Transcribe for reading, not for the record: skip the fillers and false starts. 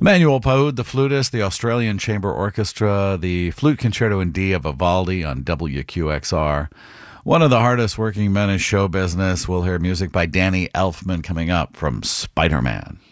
Emmanuel Paud, the flutist, the Australian Chamber Orchestra, the Flute Concerto in D of Vivaldi on WQXR. One of the hardest working men in show business. We'll hear music by Danny Elfman coming up from Spider-Man.